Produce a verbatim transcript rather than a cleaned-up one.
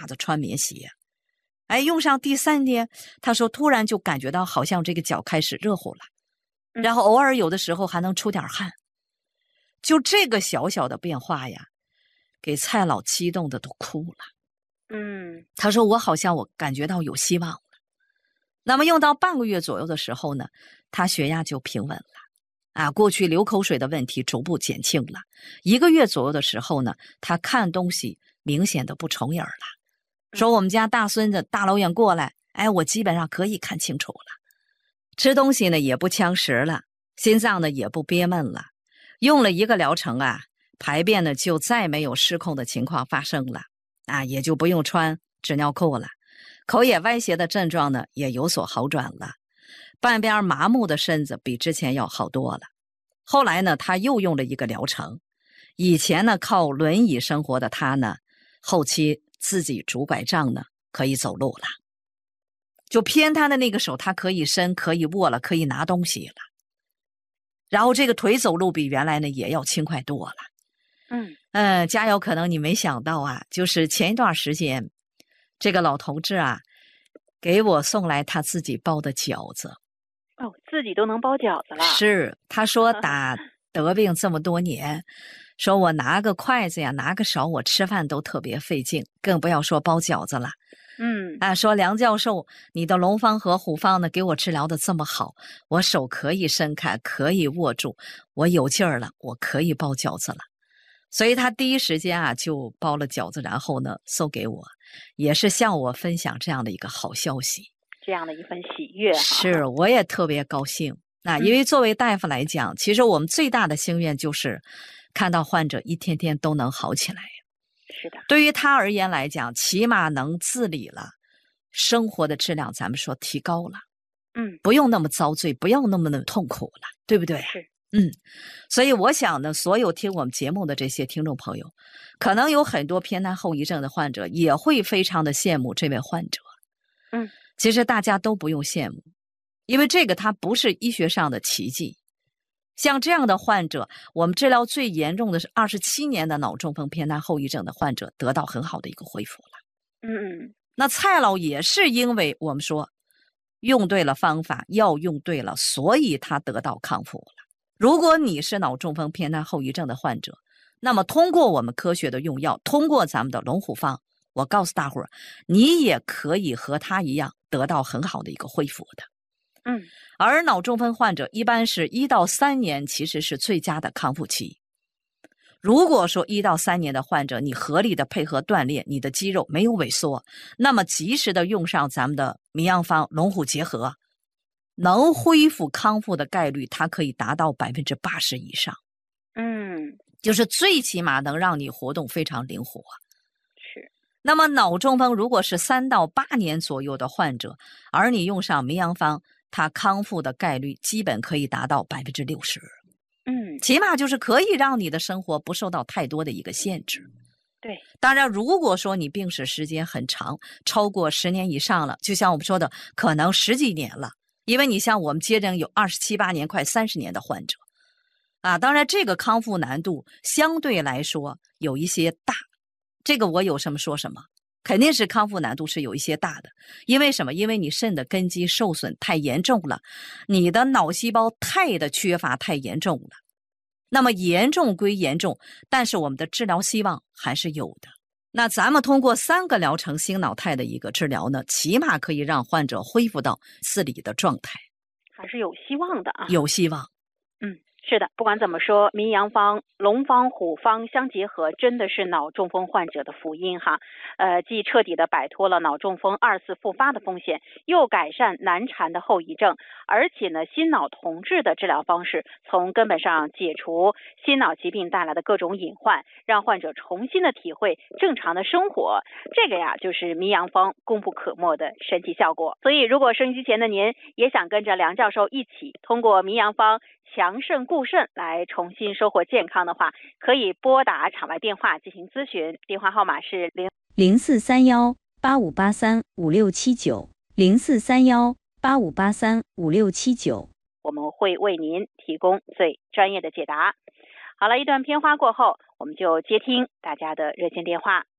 子穿棉鞋。哎，用上第三天，他说突然就感觉到好像这个脚开始热乎了，然后偶尔有的时候还能出点汗。就这个小小的变化呀，给蔡老激动的都哭了。 嗯， 他说我好像我感觉到有希望了。那么用到半个月左右的时候呢，他血压就平稳了。啊，过去流口水的问题逐步减轻了。一个月左右的时候呢，他看东西明显的不重影了。说我们家大孙子大老远过来，哎，我基本上可以看清楚了。吃东西呢也不呛食了，心脏呢也不憋闷了。用了一个疗程啊，排便呢就再没有失控的情况发生了。啊，也就不用穿纸尿裤了。口眼歪斜的症状呢也有所好转了。半边麻木的身子比之前要好多了。后来呢，他又用了一个疗程。以前呢，靠轮椅生活的他呢，后期自己拄拐杖呢，可以走路了。就偏瘫的那个手，他可以伸，可以握了，可以拿东西了。然后这个腿走路比原来呢也要轻快多了。 嗯嗯，加油！可能你没想到啊，就是前一段时间，这个老头子啊，给我送来他自己包的饺子。 哦，自己都能包饺子了。 是，他说打得病这么多年，说我拿个筷子呀，拿个勺，我吃饭都特别费劲，更不要说包饺子了。 嗯啊，说梁教授，你的龙方和虎方呢，给我治疗的这么好，我手可以伸开，可以握住，我有劲儿了，我可以包饺子了。所以他第一时间啊就包了饺子，然后呢送给我，也是向我分享这样的一个好消息， 这样的一份喜悦。 是，我也特别高兴。那、嗯、因为作为大夫来讲，其实我们最大的心愿就是看到患者一天天都能好起来。 是的， 对于他而言来讲，起码能自理了，生活的质量咱们说提高了， 嗯， 不用那么遭罪，不要那么的痛苦了，对不对？ 是。 嗯，所以我想呢，所有听我们节目的这些听众朋友，可能有很多偏瘫后遗症的患者也会非常的羡慕这位患者。 嗯， 其实大家都不用羡慕，因为这个它不是医学上的奇迹。像这样的患者，我们治疗最严重的是二十七年的脑中风偏瘫后遗症的患者得到很好的一个恢复了。 嗯嗯， 那蔡老也是因为我们说用对了方法，药用对了，所以他得到康复了。如果你是脑中风偏瘫后遗症的患者，那么通过我们科学的用药，通过咱们的龙虎方，我告诉大伙儿，你也可以和他一样得到很好的一个恢复的。 嗯， 而脑中风患者一般是一到三年，其实是最佳的康复期。如果说一到三年的患者，你合理的配合锻炼，你的肌肉没有萎缩，那么及时的用上咱们的名扬方、龙虎结合，能恢复康复的概率，它可以达到百分之八十以上。 嗯， 就是最起码能让你活动非常灵活。 是。 那么脑中风如果是三到八年左右的患者，而你用上名扬方，它康复的概率基本可以达到百分之六十。 嗯， 起码就是可以让你的生活不受到太多的一个限制。 对， 当然如果说你病史时间很长，超过十年以上了，就像我们说的可能十几年了，因为你像我们接诊有二十七八年快三十年的患者啊，当然这个康复难度相对来说有一些大，这个我有什么说什么，肯定是康复难度是有一些大的。因为什么？因为你肾的根基受损太严重了，你的脑细胞肽的缺乏太严重了。那么严重归严重，但是我们的治疗希望还是有的。那咱们通过三个疗程新脑肽的一个治疗呢，起码可以让患者恢复到自理的状态， 还是有希望的啊。 有希望。 嗯，是的，不管怎么说，名扬方、龙方、虎方相结合，真的是脑中风患者的福音哈。呃，既彻底的摆脱了脑中风二次复发的风险，又改善难缠的后遗症，而且呢，心脑同治的治疗方式，从根本上解除心脑疾病带来的各种隐患，让患者重新的体会正常的生活。这个呀，就是名扬方功不可没的神奇效果。所以，如果收音机前的您也想跟着梁教授一起通过名扬方强肾固肾来重新收获健康的话，可以拨打场外电话进行咨询，电话号码是零零四三幺八五八三五六七九零四三幺八五八三五六七九， 我们会为您提供最专业的解答。好了，一段片花过后，我们就接听大家的热线电话。